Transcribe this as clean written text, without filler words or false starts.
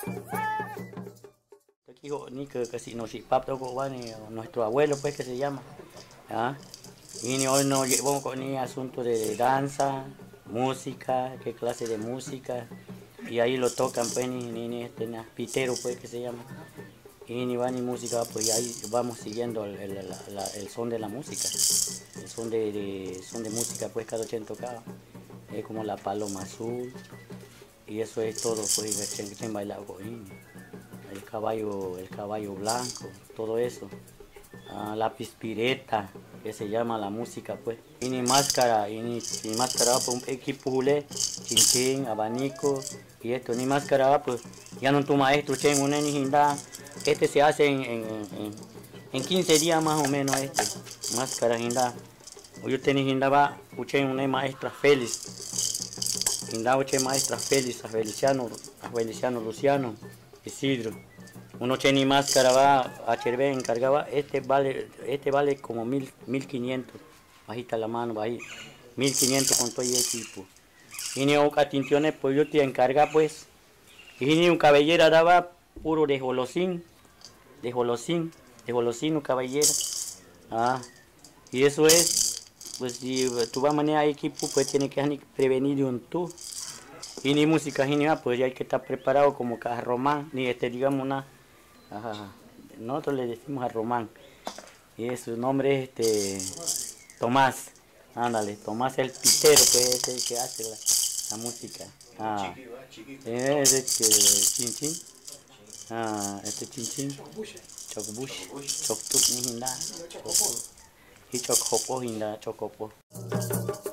Aquí ni que si no si papá nuestro abuelo pues que se llama. ¿Ah? Y hoy nos llevamos con el asunto de danza, música, qué clase de música. Y ahí lo tocan pues ni pitero pues que se llama. Y ni va ni música, pues ahí vamos siguiendo el son de la música. El son de música pues cada quien tocaba. Es como la paloma azul. Y eso es todo pues que bailaba el caballo blanco, todo eso. La pispireta, que se llama la música pues. Y ni máscara pues un equipo julé, chinchín, abanico y esto, ni máscara pues ya no tu maestro chen un hinda. Este se hace en 15 días más o menos este, máscara hinda. Yo tenía hinda va, uchen una maestra Félix. Hinda uche maestra Félix, a Feliciano Luciano, Isidro. Uno tiene máscara va a Chervé encargaba, este vale como 1500, bajita la mano, bajita, 1500 con todo el equipo. Y ni un catintiones, pues yo te encarga pues, y ni un cabellera daba puro de jolosín, un cabellera. Y eso es, pues si tú vas a manejar equipo, pues tienes que prevenir de un tú. Y ni música, ni nada, pues ya hay que estar preparado como que a Román, ni digamos una. Ajá. Nosotros le decimos a Román. Y su nombre es Tomás. Ándale, Tomás el pitero, que es el que hace la música. Es Chinchín. Chinchín. Chocbush. Choctuc ni hinda. Y Chocopo hinda, Chocopo.